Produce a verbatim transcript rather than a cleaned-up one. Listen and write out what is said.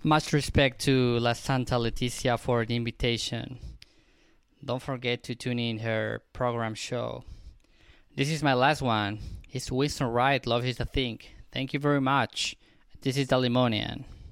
Much respect to La Santa Leticia for the invitation. Don't forget to tune in her program show. This is my last one. It's Winston Wright, Love is the Thing. Thank you very much. This is the Limonian.